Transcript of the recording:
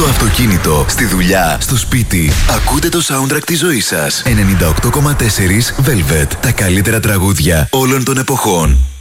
αυτοκίνητο, στη δουλειά, στο σπίτι. Ακούτε το soundtrack της ζωής σας. 98,4 Velvet. Τα καλύτερα τραγούδια όλων των εποχών.